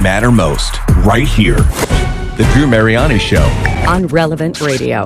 matter most, right here. The Drew Mariani Show. On Relevant Radio.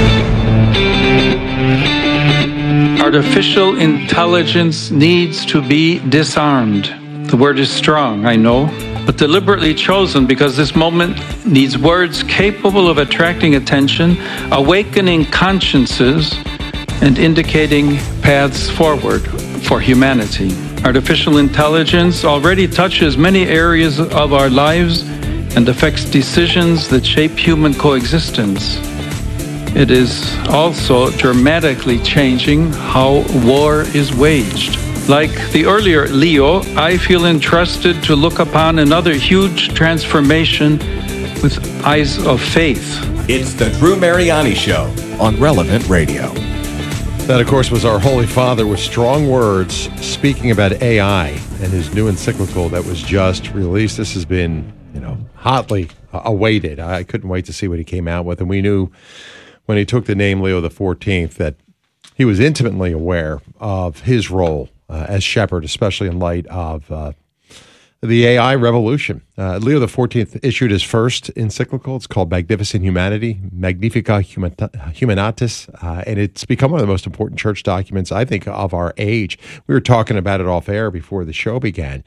Artificial intelligence needs to be disarmed. The word is strong, I know, but deliberately chosen because this moment needs words capable of attracting attention, awakening consciences, and indicating paths forward for humanity. Artificial intelligence already touches many areas of our lives and affects decisions that shape human coexistence. It is also dramatically changing how war is waged. Like the earlier Leo, I feel entrusted to look upon another huge transformation with eyes of faith. It's the Drew Mariani Show on Relevant Radio. That, of course, was our Holy Father with strong words speaking about AI and his new encyclical that was just released. This has been, hotly awaited. I couldn't wait to see what he came out with. And we knew when he took the name Leo XIV that he was intimately aware of his role as shepherd, especially in light of the AI revolution. Leo XIV issued his first encyclical. It's called Magnificent Humanity, Magnifica Humanatis, and it's become one of the most important church documents, I think, of our age. We were talking about it off air before the show began.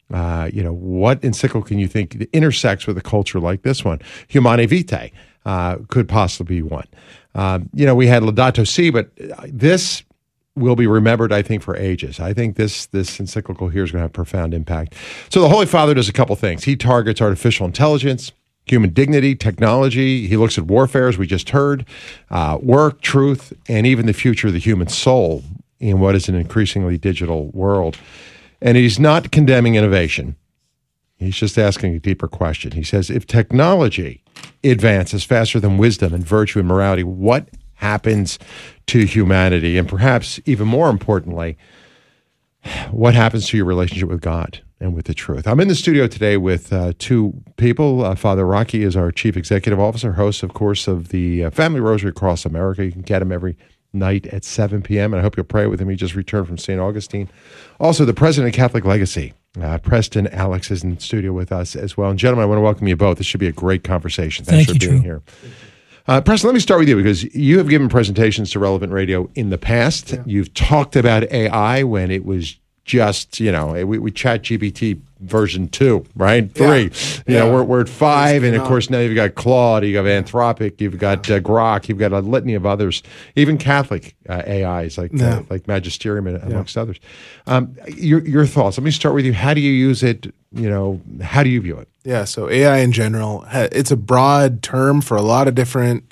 What encyclical can you think intersects with a culture like this one? Humanae Vitae could possibly be one. We had Laudato Si, but this will be remembered, I think, for ages. I think this encyclical here is going to have profound impact. So the Holy Father does a couple things. He targets artificial intelligence, human dignity, technology. He looks at warfare, as we just heard, work, truth, and even the future of the human soul in what is an increasingly digital world. And he's not condemning innovation. He's just asking a deeper question. He says, if technology advances faster than wisdom and virtue and morality, what happens to humanity? And perhaps even more importantly, what happens to your relationship with God and with the truth? I'm in the studio today with two people. Father Rocky is our Chief Executive Officer, host, of course, of the Family Rosary Across America. You can get him every night at 7 p.m., and I hope you'll pray with him. He just returned from St. Augustine. Also, the president of Catholic Legacy, Preston Alex, is in the studio with us as well. And gentlemen, I want to welcome you both. This should be a great conversation. Thanks for being here. Preston, let me start with you because you have given presentations to Relevant Radio in the past. Yeah. You've talked about AI when it was just, we chat GPT version 2, right? 3. We're at 5, and of course now you've got Claude, you've got Anthropic, you've got Grok, you've got a litany of others, even Catholic AIs like Magisterium amongst others. Your thoughts? Let me start with you. How do you use it? How do you view it? Yeah, so AI in general, it's a broad term for a lot of different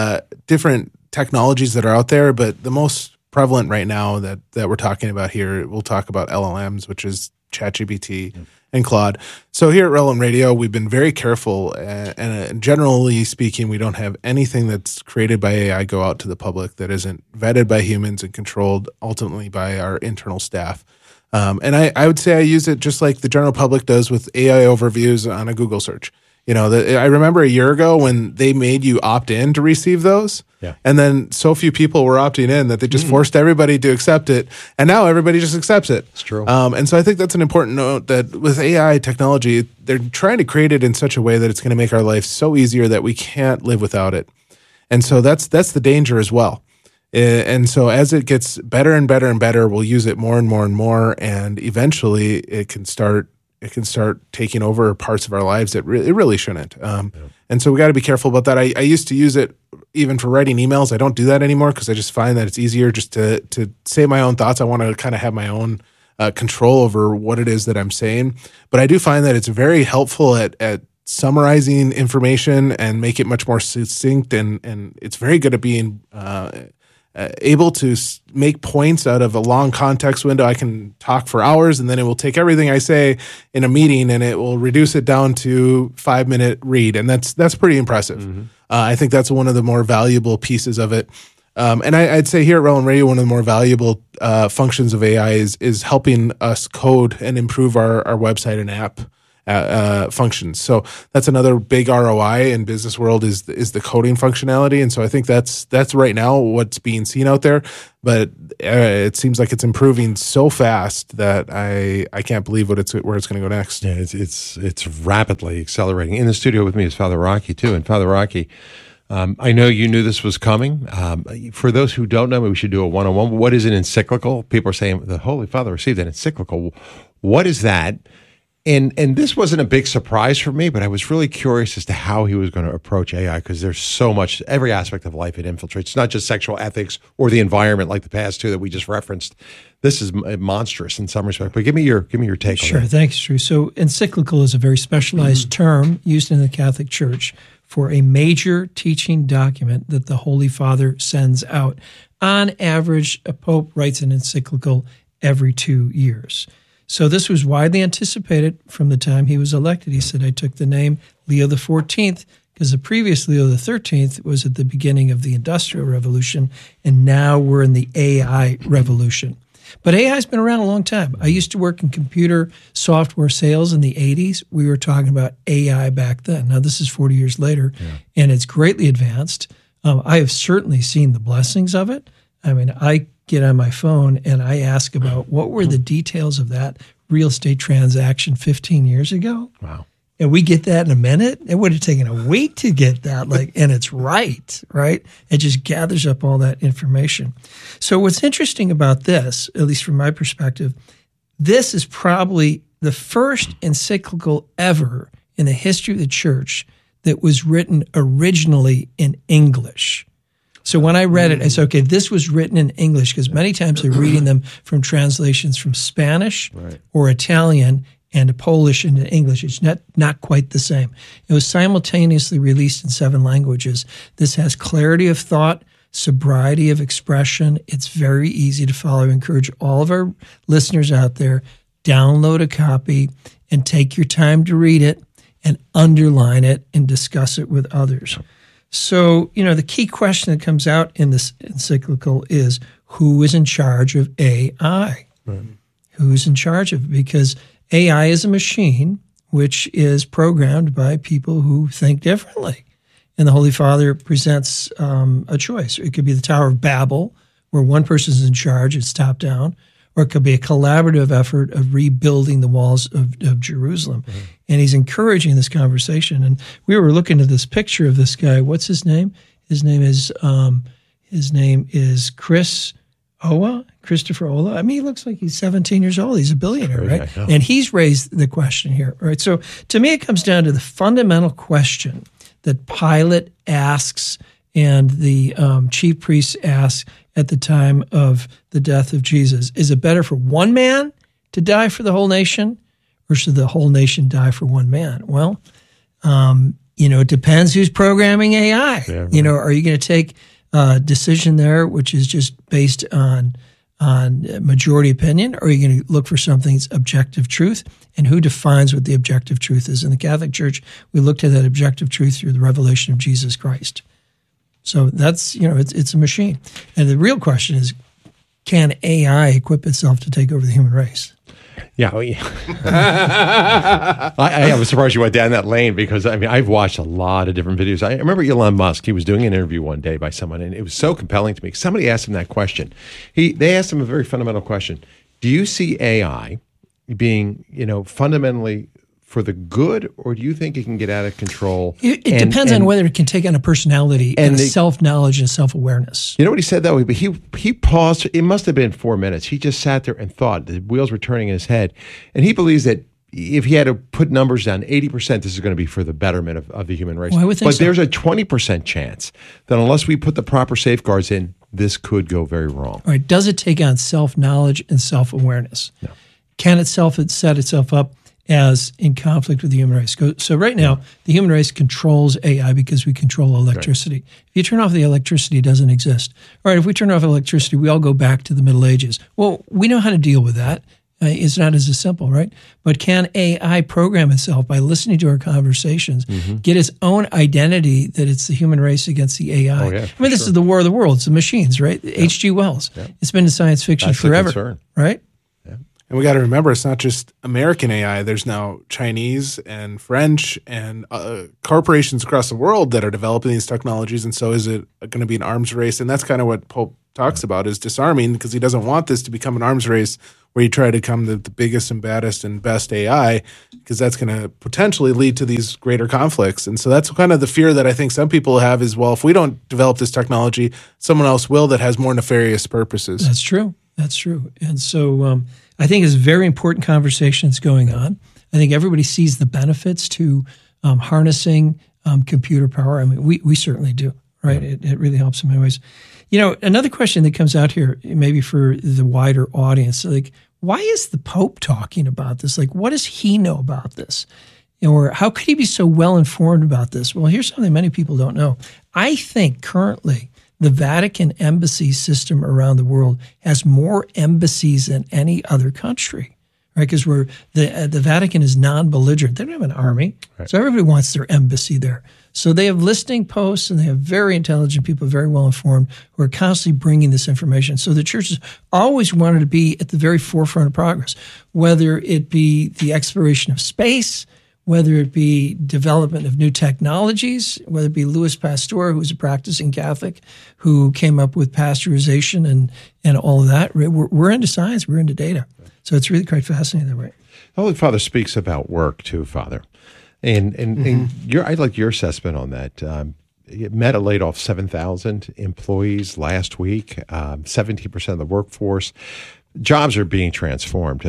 technologies that are out there, but the most prevalent right now that we're talking about here, we'll talk about LLMs, which is ChatGPT and Claude. So here at Relevant Radio, we've been very careful, and generally speaking, we don't have anything that's created by AI go out to the public that isn't vetted by humans and controlled ultimately by our internal staff. And I would say I use it just like the general public does with AI overviews on a Google search. I remember a year ago when they made you opt in to receive those. Yeah. And then so few people were opting in that they just forced everybody to accept it. And now everybody just accepts it. It's true. And so I think that's an important note that with AI technology, they're trying to create it in such a way that it's going to make our life so easier that we can't live without it. And so that's the danger as well. And so as it gets better and better and better, we'll use it more and more and more. And eventually it can start taking over parts of our lives that it really shouldn't. And so we got to be careful about that. I used to use it even for writing emails. I don't do that anymore because I just find that it's easier just to say my own thoughts. I want to kind of have my own control over what it is that I'm saying. But I do find that it's very helpful at summarizing information and make it much more succinct. And it's very good at being able to make points out of a long context window. I can talk for hours, and then it will take everything I say in a meeting and it will reduce it down to 5-minute read. And that's pretty impressive. Mm-hmm. I think that's one of the more valuable pieces of it. And I'd say here at Relevant Radio, one of the more valuable functions of AI is helping us code and improve our website and app functions. So that's another big ROI in business world is the coding functionality. And so I think that's right now what's being seen out there. But it seems like it's improving so fast that I can't believe where it's going to go next. Yeah, it's rapidly accelerating. In the studio with me is Father Rocky too, and Father Rocky, I know you knew this was coming. For those who don't know, maybe we should do a one-on-one. What is an encyclical? People are saying the Holy Father received an encyclical. What is that? And this wasn't a big surprise for me, but I was really curious as to how he was going to approach AI, because there's so much, every aspect of life it infiltrates, not just sexual ethics or the environment like the past two that we just referenced. This is monstrous in some respect, but give me your take on that. Sure, thanks, Drew. So encyclical is a very specialized term used in the Catholic Church for a major teaching document that the Holy Father sends out. On average, a pope writes an encyclical every 2 years. So this was widely anticipated from the time he was elected. He said, I took the name Leo XIV because the previous Leo XIII was at the beginning of the Industrial Revolution, and now we're in the AI revolution. But AI has been around a long time. I used to work in computer software sales in the 80s. We were talking about AI back then. Now, this is 40 years later, and it's greatly advanced. I have certainly seen the blessings of it. I mean, I get on my phone and I ask about what were the details of that real estate transaction 15 years ago. Wow. And we get that in a minute. It would have taken a week to get that, and it's right? It just gathers up all that information. So what's interesting about this, at least from my perspective, this is probably the first encyclical ever in the history of the church that was written originally in English. So when I read it, I said, okay, this was written in English, because many times they're reading them from translations from Spanish or Italian and Polish into English. It's not quite the same. It was simultaneously released in 7 languages. This has clarity of thought, sobriety of expression. It's very easy to follow. I encourage all of our listeners out there, download a copy and take your time to read it and underline it and discuss it with others. So, the key question that comes out in this encyclical is, who is in charge of AI? Who's in charge of it? Because AI is a machine which is programmed by people who think differently. And the Holy Father presents a choice. It could be the Tower of Babel, where one person is in charge, it's top down, or it could be a collaborative effort of rebuilding the walls of Jerusalem. And he's encouraging this conversation. And we were looking at this picture of this guy. What's his name? His name is Christopher Olah. I mean, he looks like he's 17 years old. He's a billionaire, right? And he's raised the question here, right? So to me, it comes down to the fundamental question that Pilate asks and the chief priests ask at the time of the death of Jesus. Is it better for one man to die for the whole nation, or should the whole nation die for one man? Well, it depends who's programming AI. Yeah, right. Are you going to take a decision there which is just based on majority opinion, or are you going to look for something that's objective truth? And who defines what the objective truth is? In the Catholic Church, we looked at that objective truth through the revelation of Jesus Christ. So that's, it's a machine. And the real question is, can AI equip itself to take over the human race? Yeah. I was surprised you went down that lane, because, I've watched a lot of different videos. I remember Elon Musk, he was doing an interview one day by someone, and it was so compelling to me. Somebody asked him that question. They asked him a very fundamental question. Do you see AI being, fundamentally for the good, or do you think it can get out of control? It depends on whether it can take on a personality and self-knowledge and self-awareness. You know what he said, though? But he paused. It must have been 4 minutes. He just sat there and thought. The wheels were turning in his head. And he believes that if he had to put numbers down, 80% this is going to be for the betterment of the human race. Well, I would think so. There's a 20% chance that unless we put the proper safeguards in, this could go very wrong. All right. Does it take on self-knowledge and self-awareness? No. Can it set itself up as in conflict with the human race? So right now, the human race controls AI because we control electricity. Right. If you turn off the electricity, it doesn't exist. All right, if we turn off electricity, we all go back to the Middle Ages. Well, we know how to deal with that. It's not as simple, right? But can AI program itself by listening to our conversations, get its own identity that it's the human race against the AI? This is the war of the worlds, the machines, right? H.G. Wells. It's been in science fiction forever, right? And we got to remember, it's not just American AI. There's now Chinese and French and corporations across the world that are developing these technologies. And so is it going to be an arms race? And that's kind of what Pope talks about, is disarming, because he doesn't want this to become an arms race where you try to become the biggest and baddest and best AI, because that's going to potentially lead to these greater conflicts. And so that's kind of the fear that I think some people have is, well, if we don't develop this technology, someone else will that has more nefarious purposes. That's true. That's true. And so I think it's a very important conversation that's going on. I think everybody sees the benefits to harnessing computer power. I mean, we certainly do, right? It really helps in many ways. You know, another question that comes out here, maybe for the wider audience, like, why is the Pope talking about this? Like, what does he know about this? Or how could he be so well informed about this? Well, here's something many people don't know. I think currently the Vatican embassy system around the world has more embassies than any other country, right? Because the Vatican is non-belligerent. They don't have an army, right. So everybody wants their embassy there. So they have listening posts, and they have very intelligent people, very well informed, who are constantly bringing this information. So the church has always wanted to be at the very forefront of progress, whether it be the exploration of space, whether it be development of new technologies, whether it be Louis Pasteur, who was a practicing Catholic, who came up with pasteurization and all of that. We're into science, we're into data. So it's really quite fascinating that way. The Holy Father speaks about work too, Father. And I'd like your assessment on that. Meta laid off 7,000 employees last week, 17% of the workforce. Jobs are being transformed.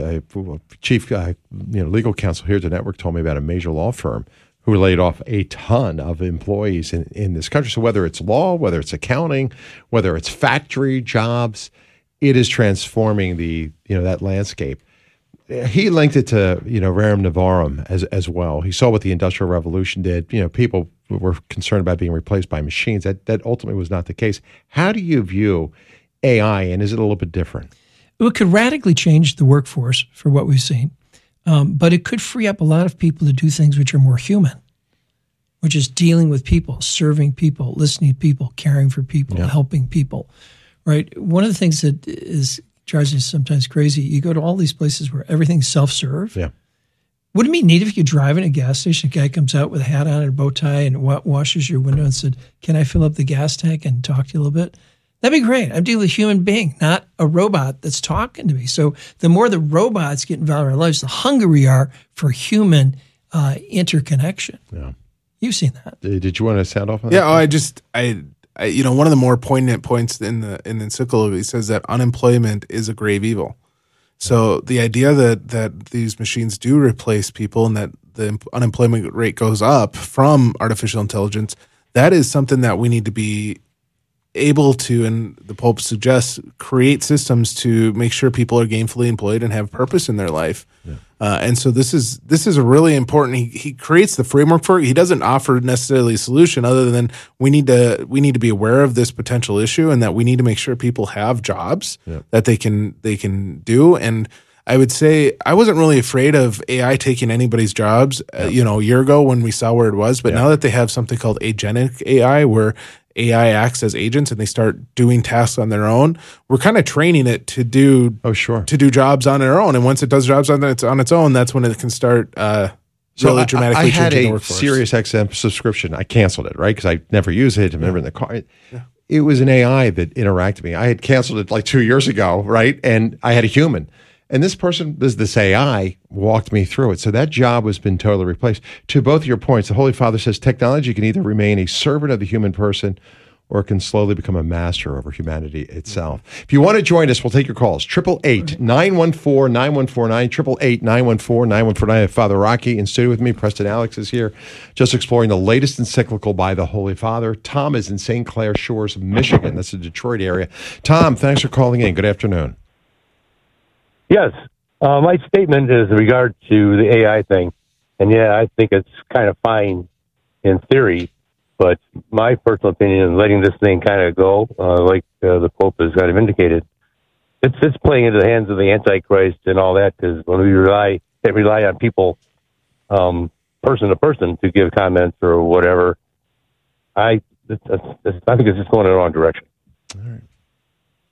Chief legal counsel here at the network told me about a major law firm who laid off a ton of employees in this country. So whether it's law, whether it's accounting, whether it's factory jobs, it is transforming that landscape. He linked it to Rerum Novarum as well. He saw what the Industrial Revolution did. People were concerned about being replaced by machines. That ultimately was not the case. How do you view AI, and is it a little bit different? It could radically change the workforce for what we've seen, but it could free up a lot of people to do things which are more human, which is dealing with people, serving people, listening to people, caring for people, helping people, right? One of the things that drives me sometimes crazy, you go to all these places where everything's self-serve. Yeah. Wouldn't it be neat if you could drive in a gas station, a guy comes out with a hat on and a bow tie and washes your window and said, "Can I fill up the gas tank and talk to you a little bit?" That'd be great. I'm dealing with a human being, not a robot that's talking to me. So the more the robots get involved in our lives, the hungrier we are for human interconnection. Yeah. You've seen that. Did you want to sound off on that? Yeah, I one of the more poignant points in the encyclical, he says that unemployment is a grave evil. So the idea that these machines do replace people and that the unemployment rate goes up from artificial intelligence, that is something that we need to be able to, and the Pope suggests, create systems to make sure people are gainfully employed and have purpose in their life. Yeah. And so this is a really important. He creates the framework for it. He doesn't offer necessarily a solution other than we need to be aware of this potential issue and that we need to make sure people have jobs that they can do. And I would say I wasn't really afraid of AI taking anybody's jobs, a year ago when we saw where it was. But now that they have something called agentic AI, where AI acts as agents and they start doing tasks on their own, we're kind of training it to do jobs on their own. And once it does jobs on its own, that's when it can start really dramatically changing the workforce. I had a Sirius XM subscription. I canceled it, right? Because I never use it. I remember in the car. It was an AI that interacted with me. I had canceled it like 2 years ago, right? And I had a human. And this AI walked me through it. So that job has been totally replaced. To both of your points, the Holy Father says technology can either remain a servant of the human person or it can slowly become a master over humanity itself. If you want to join us, we'll take your calls. 888-914-9149, 888-914-9149. Father Rocky in studio with me. Preston Alex is here, just exploring the latest encyclical by the Holy Father. Tom is in St. Clair Shores, Michigan. That's the Detroit area. Tom, thanks for calling in. Good afternoon. Yes. My statement is in regard to the AI thing. And I think it's kind of fine in theory, but my personal opinion is letting this thing kind of go, like the Pope has kind of indicated. It's playing into the hands of the Antichrist and all that, because when we rely on people, person to person, to give comments or whatever, I think it's just going in the wrong direction. All right.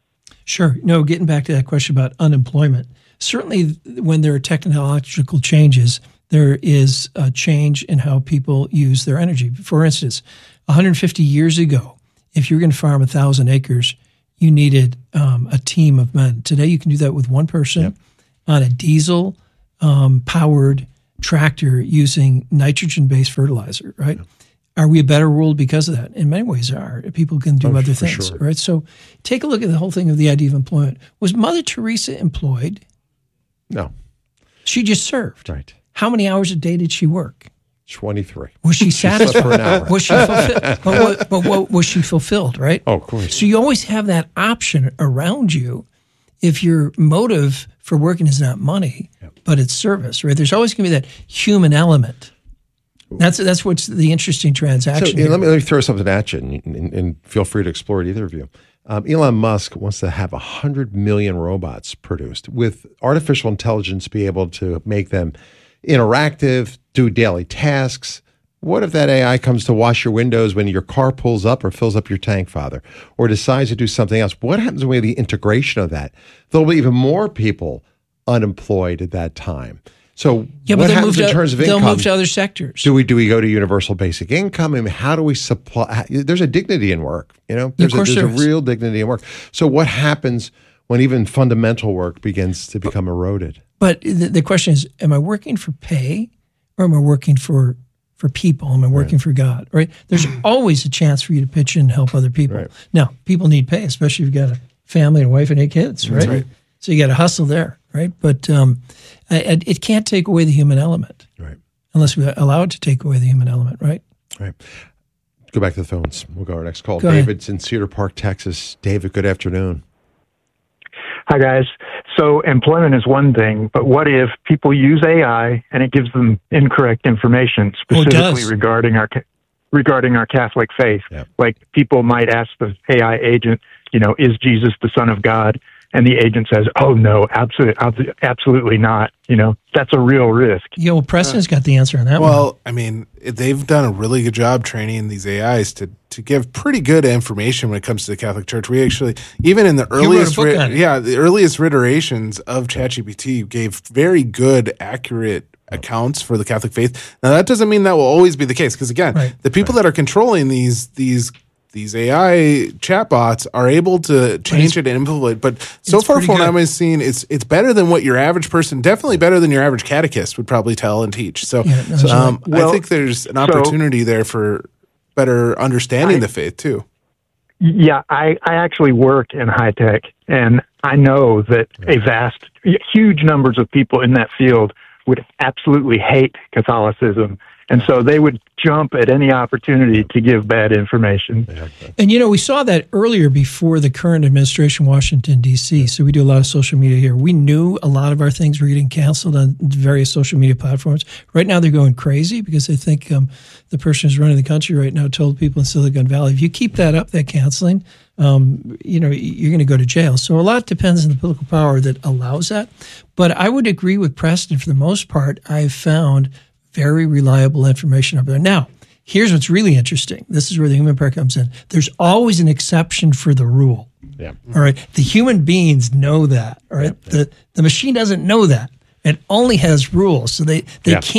Sure. No, getting back to that question about unemployment, certainly when there are technological changes, there is a change in how people use their energy. For instance, 150 years ago, if you were going to farm 1,000 acres, you needed a team of men. Today, you can do that with one person on a diesel powered tractor using nitrogen-based fertilizer, right? Yep. Are we a better world because of that? In many ways are. People can do other things, right? So take a look at the whole thing of the idea of employment. Was Mother Teresa employed? No. She just served. Right. How many hours a day did she work? 23. Was she satisfied? She slept for an hour. Was she fulfilled? But was she fulfilled, right? Oh, of course. So you always have that option around you if your motive for working is not money, but it's service, right? There's always going to be that human element. That's what's the interesting transaction. So let me throw something at you, and feel free to explore it, either of you. Elon Musk wants to have 100 million robots produced with artificial intelligence, be able to make them interactive, do daily tasks. What if that AI comes to wash your windows when your car pulls up or fills up your tank, Father, or decides to do something else? What happens with the integration of that? There'll be even more people unemployed at that time. So what happens in terms of income? They'll move to other sectors. Do we go to universal basic income? I mean, how do we supply? There's a dignity in work. There's a real dignity in work. So what happens when even fundamental work begins to become eroded? But the question is, am I working for pay or am I working for people? Am I working for God? Right? There's always a chance for you to pitch in and help other people. Right. Now, people need pay, especially if you've got a family, and a wife, and 8 kids, right? That's right. So you got to hustle there, right? But it can't take away the human element, right? Unless we allow it to take away the human element, right? Right. Go back to the phones. We'll go to our next call. Go David's in Cedar Park, Texas. David, good afternoon. Hi, guys. So employment is one thing, but what if people use AI and it gives them incorrect information, specifically regarding our Catholic faith? Yep. Like people might ask the AI agent, is Jesus the Son of God? And the agent says, "Oh no, absolutely not." That's a real risk. Yeah, well, Preston's got the answer on that one. Well, I mean, they've done a really good job training these AIs to give pretty good information when it comes to the Catholic Church. We actually, even in the earliest, the earliest iterations of ChatGPT gave very good, accurate accounts for the Catholic faith. Now, that doesn't mean that will always be the case, because again, the people that are controlling these AI chatbots are able to change it and implement it. But so far from what I'm seeing, it's better than what your average person, definitely better than your average catechist would probably tell and teach. So I think there's an opportunity there for better understanding the faith too. Yeah, I actually work in high tech, and I know that huge numbers of people in that field would absolutely hate Catholicism. And so they would jump at any opportunity to give bad information. And, we saw that earlier before the current administration in Washington, D.C. So we do a lot of social media here. We knew a lot of our things were getting canceled on various social media platforms. Right now they're going crazy because they think the person who's running the country right now told people in Silicon Valley, if you keep that up, that canceling, you're going to go to jail. So a lot depends on the political power that allows that. But I would agree with Preston. For the most part, I've found very reliable information up there. Now, here's what's really interesting. This is where the human part comes in. There's always an exception for the rule. Yeah. All right. The human beings know that. All right. Yeah. The machine doesn't know that. It only has rules. So they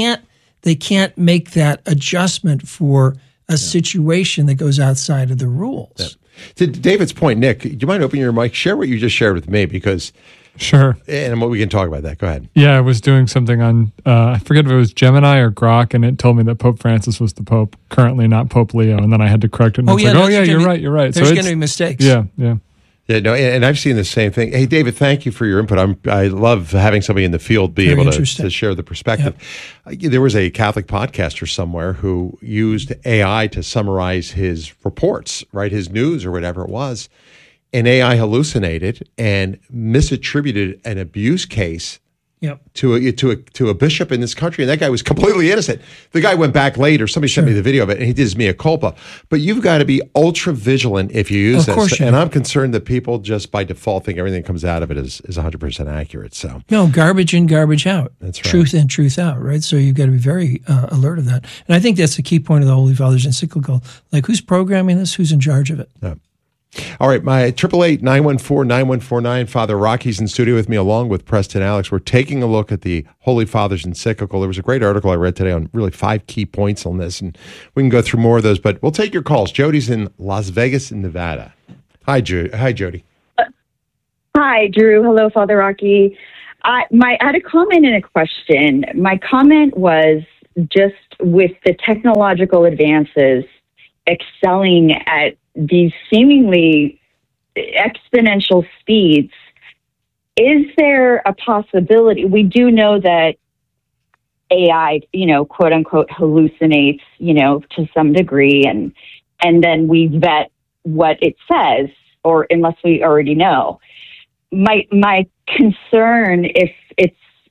can't make that adjustment for a situation that goes outside of the rules. Yeah. To David's point, Nick, do you mind opening your mic? Share what you just shared with me, because sure. And what we can talk about that. Go ahead. Yeah, I was doing something on, I forget if it was Gemini or Grok, and it told me that Pope Francis was the Pope, currently not Pope Leo. And then I had to correct it. And you're right. There's going to be mistakes. Yeah. Yeah, no, and I've seen the same thing. Hey, David, thank you for your input. I love having somebody in the field be able to share the perspective. Yep. There was a Catholic podcaster somewhere who used AI to summarize his reports, right, his news or whatever it was, and AI hallucinated and misattributed an abuse case to a bishop in this country, and that guy was completely innocent. The guy went back later. Somebody sent me the video of it, and he did his mea culpa. But you've got to be ultra vigilant if you use this. And I'm concerned that people just by default think everything that comes out of it is 100% accurate. So garbage in, garbage out. That's right. Truth in, truth out. Right. So you've got to be very alert of that. And I think that's the key point of the Holy Father's encyclical. Like, who's programming this? Who's in charge of it? Yeah. All right, my 888-914-9149. Father Rocky's in studio with me along with Preston Alex. We're taking a look at the Holy Father's encyclical. There was a great article I read today on really 5 key points on this, and we can go through more of those, but we'll take your calls. Jody's in Las Vegas in Nevada. Hi, Jody. Hi, Drew. Hello, Father Rocky. I had a comment and a question. My comment was just with the technological advances excelling at these seemingly exponential speeds, is there a possibility? We do know that AI, quote unquote, hallucinates, to some degree, and then we vet what it says, or unless we already know. My concern, if it's,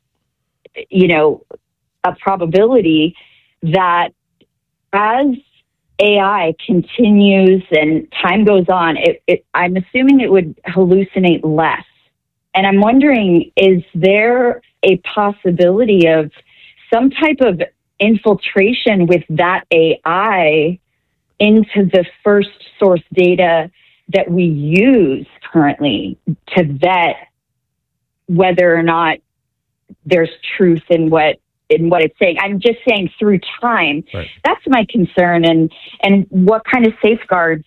a probability that as AI continues and time goes on, I'm assuming it would hallucinate less. And I'm wondering, is there a possibility of some type of infiltration with that AI into the first source data that we use currently to vet whether or not there's truth in what it's saying? I'm just saying through time. Right. That's my concern. And what kind of safeguards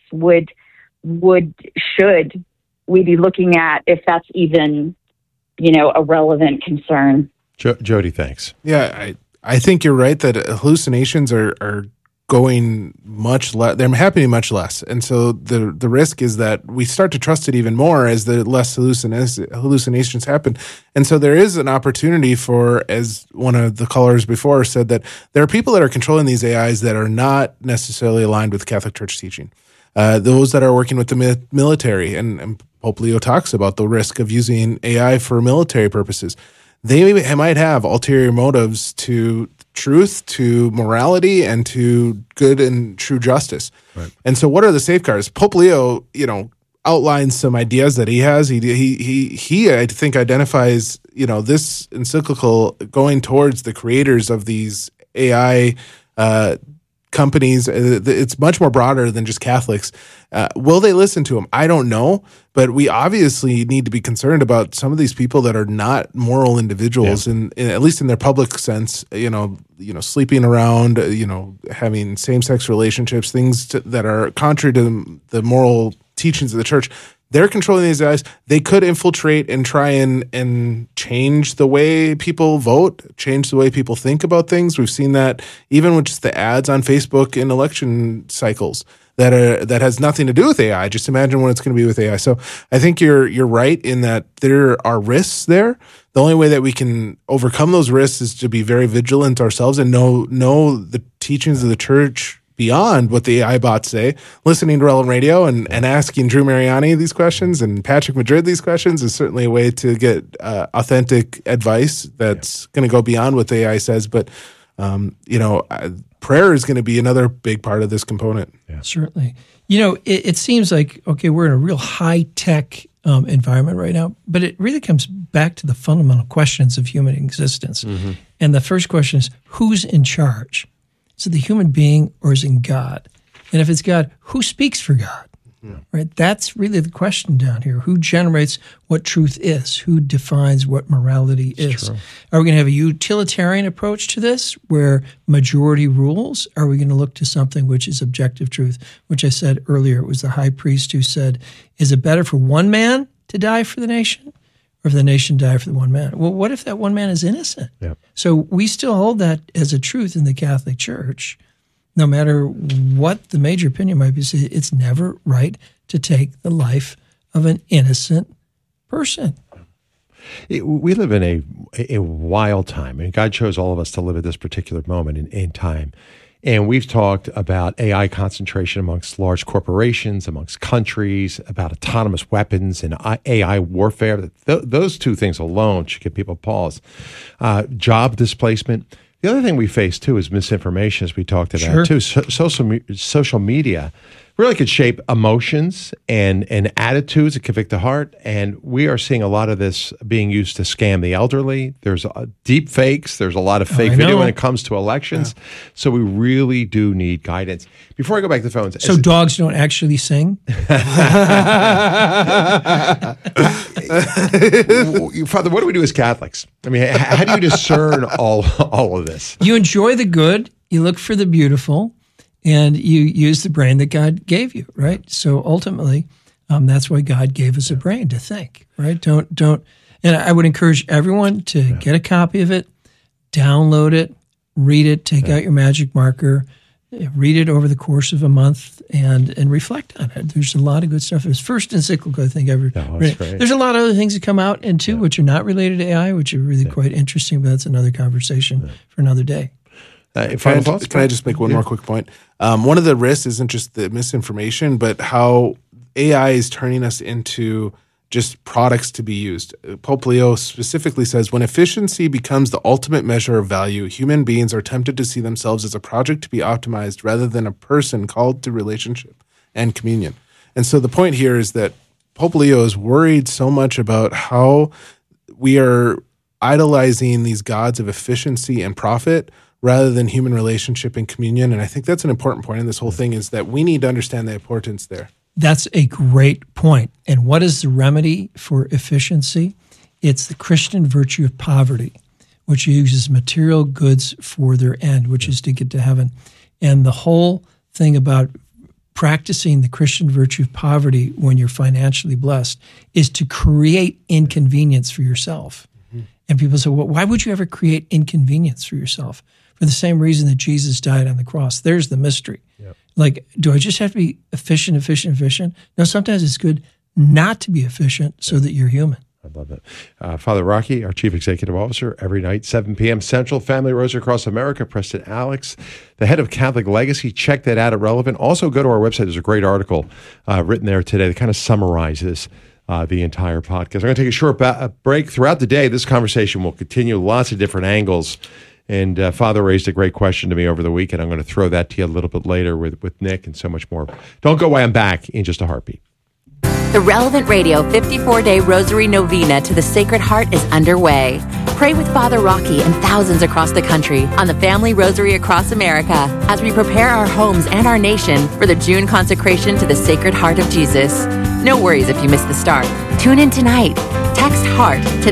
should we be looking at if that's even, a relevant concern? Jody, thanks. Yeah, I think you're right that hallucinations are going much less. They're happening much less. And so the risk is that we start to trust it even more as the less hallucinations happen. And so there is an opportunity for, as one of the callers before said, that there are people that are controlling these AIs that are not necessarily aligned with Catholic Church teaching. Those that are working with the military, and Pope Leo talks about the risk of using AI for military purposes. They might have ulterior motives to truth, to morality, and to good and true justice. Right. And so what are the safeguards? Pope Leo, outlines some ideas that he has. He I think identifies, this encyclical going towards the creators of these AI companies. It's much more broader than just Catholics. Will they listen to him? I don't know, but we obviously need to be concerned about some of these people that are not moral individuals, and at least in their public sense. Sleeping around, having same-sex relationships, things that are contrary to the moral teachings of the church. They're controlling these guys. They could infiltrate and try and change the way people vote, change the way people think about things. We've seen that even with just the ads on Facebook in election cycles that has nothing to do with AI. Just imagine what it's going to be with AI. So I think you're right in that there are risks there. The only way that we can overcome those risks is to be very vigilant ourselves and know the teachings of the church beyond what the AI bots say. Listening to Relevant Radio and asking Drew Mariani these questions and Patrick Madrid these questions is certainly a way to get authentic advice that's going to go beyond what the AI says. But, prayer is going to be another big part of this component. Yeah. Certainly. It seems like, okay, we're in a real high-tech environment right now, but it really comes back to the fundamental questions of human existence. Mm-hmm. And the first question is, who's in charge? Is it the human being or is it God? And if it's God, who speaks for God? Yeah. Right? That's really the question down here. Who generates what truth is? Who defines what morality is? True. Are we going to have a utilitarian approach to this where majority rules? Are we going to look to something which is objective truth, which I said earlier? It was the high priest who said, is it better for one man to die for the nation or if the nation die for the one man? Well, what if that one man is innocent? Yeah. So we still hold that as a truth in the Catholic Church. No matter what the major opinion might be, it's never right to take the life of an innocent person. We live in a wild time, and God chose all of us to live at this particular moment in time. And we've talked about AI concentration amongst large corporations, amongst countries, about autonomous weapons and AI warfare. Those two things alone should give people pause. Job displacement. The other thing we face, too, is misinformation, as we talked about, too. Social media, really could shape emotions and attitudes. It convict the heart. And we are seeing a lot of this being used to scam the elderly. There's deep fakes. There's a lot of fake video when it comes to elections. Yeah. So we really do need guidance. Before I go back to the phones. So dogs don't actually sing? Father, what do we do as Catholics? I mean, how do you discern all of this? You enjoy the good. You look for the beautiful. And you use the brain that God gave you, right? So ultimately, that's why God gave us a brain to think, right? Don't. And I would encourage everyone to get a copy of it, download it, read it, take out your magic marker, read it over the course of a month, and reflect on it. There's a lot of good stuff. It was first encyclical, I think, ever. There's a lot of other things that come out, and too, which are not related to AI, which are really quite interesting, but that's another conversation for another day. Can I just make one more quick point? One of the risks isn't just the misinformation, but how AI is turning us into just products to be used. Pope Leo specifically says, when efficiency becomes the ultimate measure of value, human beings are tempted to see themselves as a project to be optimized rather than a person called to relationship and communion. And so the point here is that Pope Leo is worried so much about how we are idolizing these gods of efficiency and profit rather than human relationship and communion. And I think that's an important point in this whole thing, is that we need to understand the importance there. That's a great point. And what is the remedy for efficiency? It's the Christian virtue of poverty, which uses material goods for their end, which is to get to heaven. And the whole thing about practicing the Christian virtue of poverty when you're financially blessed is to create inconvenience for yourself. Mm-hmm. And people say, well, why would you ever create inconvenience for yourself? For the same reason that Jesus died on the cross. There's the mystery. Yep. Like, do I just have to be efficient? No, sometimes it's good not to be efficient so that you're human. I love that. Father Rocky, our Chief Executive Officer, every night, 7 p.m. Central, Family Rosary across America, Preston Alex, the head of Catholic Legacy. Check that out at Relevant. Also, go to our website. There's a great article written there today that kind of summarizes the entire podcast. I'm going to take a short break. Throughout the day, this conversation will continue, lots of different angles. And Father raised a great question to me over the weekend. I'm going to throw that to you a little bit later with Nick and so much more. Don't go away. I'm back in just a heartbeat. The Relevant Radio 54-Day Rosary Novena to the Sacred Heart is underway. Pray with Father Rocky and thousands across the country on the Family Rosary across America as we prepare our homes and our nation for the June consecration to the Sacred Heart of Jesus. No worries if you miss the start. Tune in tonight. Text HEART to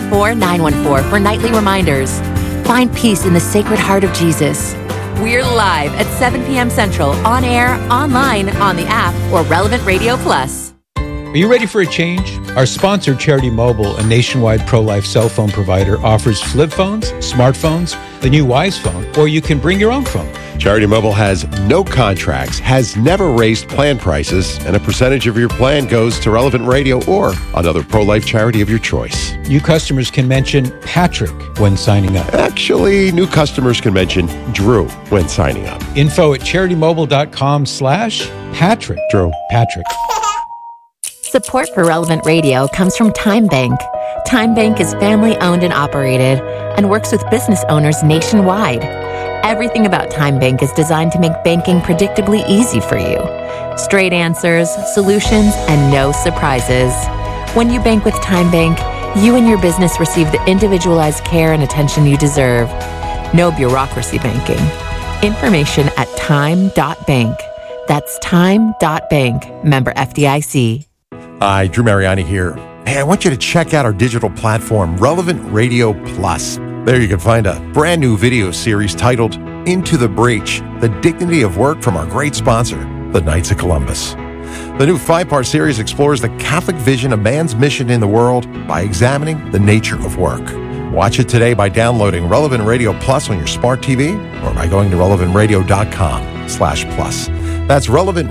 914-914 for nightly reminders. Find peace in the Sacred Heart of Jesus. We're live at 7 p.m. Central, on air, online, on the app, or Relevant Radio Plus. Are you ready for a change? Our sponsor, Charity Mobile, a nationwide pro-life cell phone provider, offers flip phones, smartphones, the new Wise phone, or you can bring your own phone. Charity Mobile has no contracts, has never raised plan prices, and a percentage of your plan goes to Relevant Radio or another pro-life charity of your choice. New customers can mention Patrick when signing up. Actually, new customers can mention Drew when signing up. Info at CharityMobile.com/Patrick. Drew. Patrick. Support for Relevant Radio comes from Time Bank. Time Bank is family-owned and operated and works with business owners nationwide. Everything about Time Bank is designed to make banking predictably easy for you. Straight answers, solutions, and no surprises. When you bank with Time Bank, you and your business receive the individualized care and attention you deserve. No bureaucracy banking. Information at time.bank. That's time.bank. Member FDIC. Hi, Drew Mariani here. Hey, I want you to check out our digital platform, Relevant Radio Plus. There you can find a brand new video series titled Into the Breach, The Dignity of Work from our great sponsor, the Knights of Columbus. The new 5-part series explores the Catholic vision of man's mission in the world by examining the nature of work. Watch it today by downloading Relevant Radio Plus on your smart TV or by going to relevantradio.com/plus. That's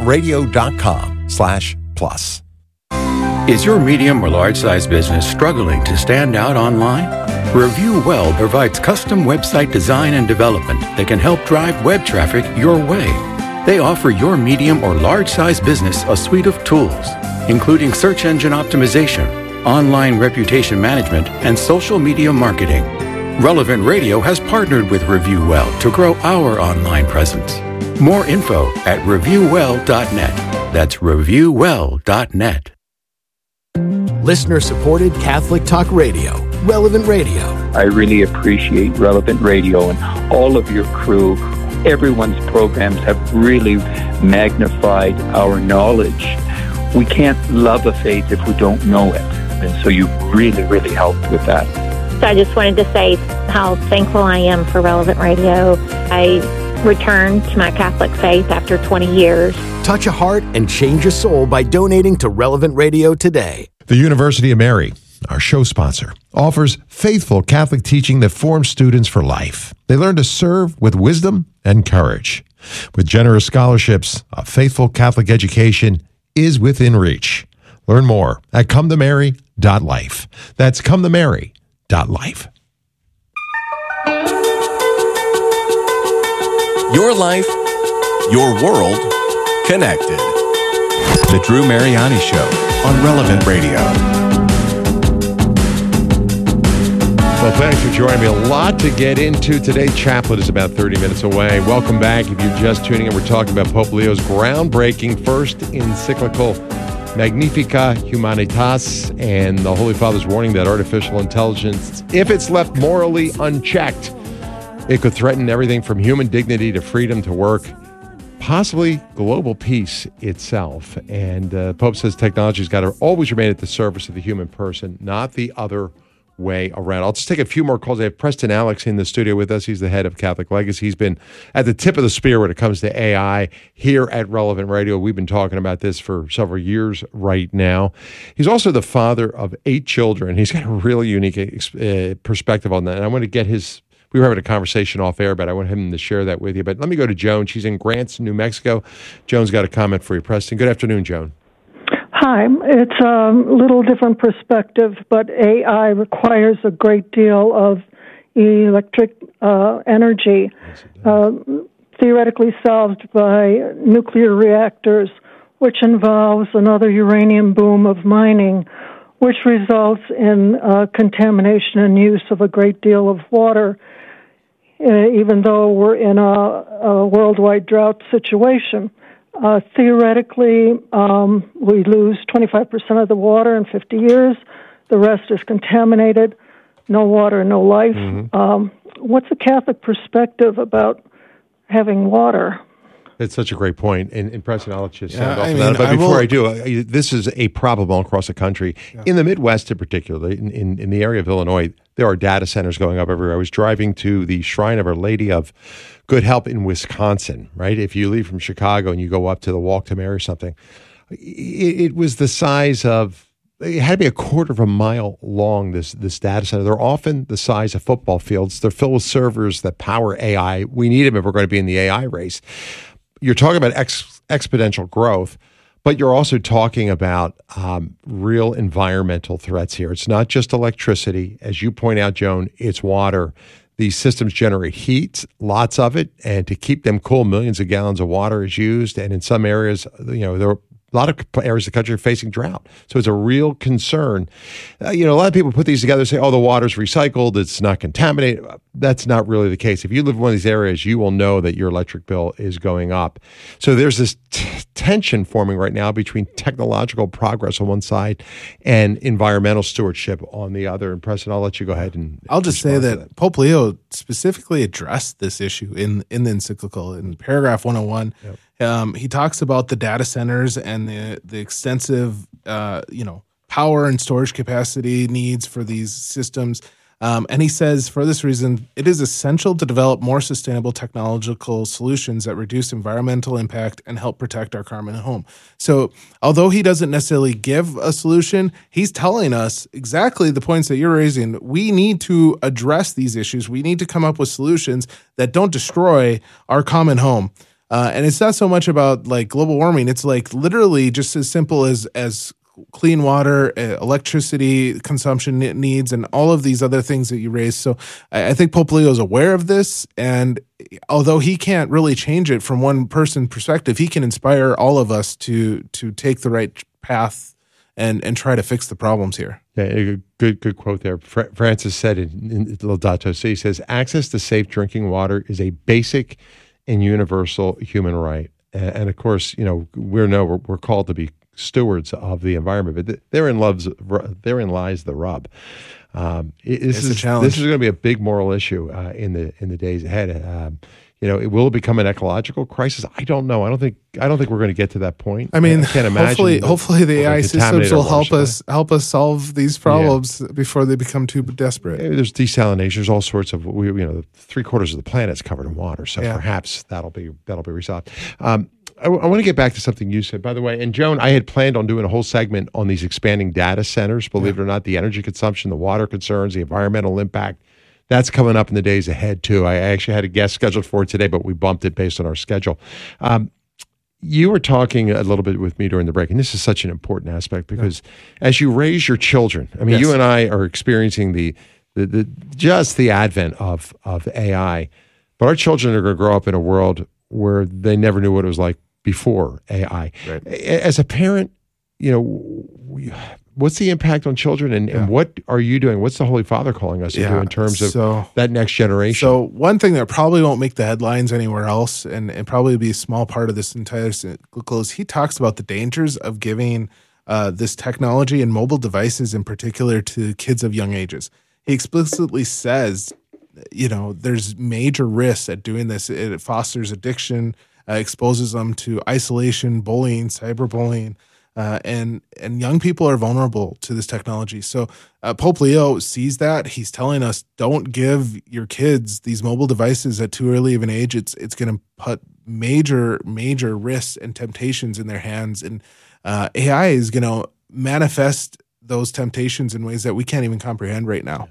relevantradio.com/plus. Is your medium or large size business struggling to stand out online? Review Well provides custom website design and development that can help drive web traffic your way. They offer your medium or large size business a suite of tools, including search engine optimization, online reputation management, and social media marketing. Relevant Radio has partnered with ReviewWell to grow our online presence. More info at reviewwell.net. That's reviewwell.net. Listener-supported Catholic Talk Radio, Relevant Radio. I really appreciate Relevant Radio and all of your crew. Everyone's programs have really magnified our knowledge. We can't love a faith if we don't know it. And so you really, really helped with that. So I just wanted to say how thankful I am for Relevant Radio. I returned to my Catholic faith after 20 years. Touch a heart and change a soul by donating to Relevant Radio today. The University of Mary, our show sponsor, offers faithful Catholic teaching that forms students for life. They learn to serve with wisdom and courage. With generous scholarships, a faithful Catholic education is within reach. Learn more at cometomary.life. That's cometomary.life. Your life, your world, connected. The Drew Mariani Show on Relevant Radio. Well, thanks for joining me. A lot to get into today. Chaplet is about 30 minutes away. Welcome back. If you're just tuning in, we're talking about Pope Leo's groundbreaking first encyclical, Magnificat Humanitas, and the Holy Father's warning that artificial intelligence, if it's left morally unchecked, it could threaten everything from human dignity to freedom to work, possibly global peace itself. And Pope says technology's got to always remain at the service of the human person, not the other way around. I'll just take a few more calls. I have Preston Alex in the studio with us. He's the head of Catholic Legacy. He's been at the tip of the spear when it comes to AI here at Relevant Radio. We've been talking about this for several years right now. He's also the father of 8 children. He's got a really unique perspective on that. And I want to get his... We were having a conversation off air, but I want him to share that with you. But let me go to Joan. She's in Grants, New Mexico. Joan's got a comment for you, Preston. Good afternoon, Joan. Hi. It's a little different perspective, but AI requires a great deal of electric energy, theoretically solved by nuclear reactors, which involves another uranium boom of mining, which results in contamination and use of a great deal of water, even though we're in a worldwide drought situation. Theoretically, we lose 25% of the water in 50 years. The rest is contaminated. No water, no life. Mm-hmm. What's the Catholic perspective about having water? It's such a great point. And Preston, I'll let you sound off on that. But before I do, this is a problem all across the country. Yeah. In the Midwest in particular, in the area of Illinois, there are data centers going up everywhere. I was driving to the Shrine of Our Lady of Good Help in Wisconsin, right? If you leave from Chicago and you go up to the Walk to Mary or something, it was the size of, it had to be a quarter of a mile long, this data center. They're often the size of football fields. They're filled with servers that power AI. We need them if we're going to be in the AI race. You're talking about exponential growth, but you're also talking about real environmental threats here. It's not just electricity. As you point out, Joan, it's water. These systems generate heat, lots of it, and to keep them cool, millions of gallons of water is used. And in some areas, there are a lot of areas of the country are facing drought. So it's a real concern. A lot of people put these together and say, oh, the water's recycled, it's not contaminated. That's not really the case. If you live in one of these areas, you will know that your electric bill is going up. So there's this tension forming right now between technological progress on one side and environmental stewardship on the other. And Preston, I'll let you go ahead and I'll just say that Pope Leo specifically addressed this issue in the encyclical in paragraph 101. Yep. He talks about the data centers and the extensive, power and storage capacity needs for these systems. And he says, for this reason, it is essential to develop more sustainable technological solutions that reduce environmental impact and help protect our carbon home. So although he doesn't necessarily give a solution, he's telling us exactly the points that you're raising. We need to address these issues. We need to come up with solutions that don't destroy our common home. And it's not so much about like global warming. It's like literally just as simple as clean water, electricity consumption needs, and all of these other things that you raised. So I think Pope Leo is aware of this. And although he can't really change it from one person's perspective, he can inspire all of us to take the right path and try to fix the problems here. Yeah, good quote there. Francis said in Laudato Si, he says, access to safe drinking water is a basic and universal human right. And of course, we're called to be stewards of the environment, but therein lies the rub. This is a challenge. This is going to be a big moral issue in the days ahead. Will it become an ecological crisis? I don't know. I don't think we're going to get to that point. I mean, I can't imagine. Hopefully the AI systems will help us solve these problems before they become too desperate. There's desalination. There's all sorts of 3/4 of the planet's covered in water, so perhaps that'll be resolved. I want to get back to something you said, by the way. And Joan, I had planned on doing a whole segment on these expanding data centers. Believe it or not, the energy consumption, the water concerns, the environmental impact. That's coming up in the days ahead, too. I actually had a guest scheduled for it today, but we bumped it based on our schedule. You were talking a little bit with me during the break, and this is such an important aspect because as you raise your children, I mean, you and I are experiencing the advent of AI, but our children are going to grow up in a world where they never knew what it was like before AI. Right. As a parent, what's the impact on children and what are you doing? What's the Holy Father calling us to do in terms of that next generation? So one thing that probably won't make the headlines anywhere else and probably be a small part of this entire cycle is he talks about the dangers of giving this technology and mobile devices in particular to kids of young ages. He explicitly says, there's major risks at doing this. It fosters addiction, exposes them to isolation, bullying, cyberbullying, and young people are vulnerable to this technology. So Pope Leo sees that. He's telling us, don't give your kids these mobile devices at too early of an age. It's going to put major risks and temptations in their hands. And AI is going to manifest those temptations in ways that we can't even comprehend right now.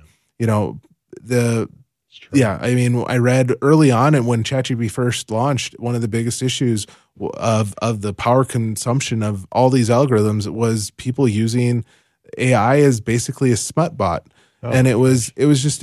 I read early on, and when ChatGPT first launched, one of the biggest issues of the power consumption of all these algorithms was people using AI as basically a smut bot. And it was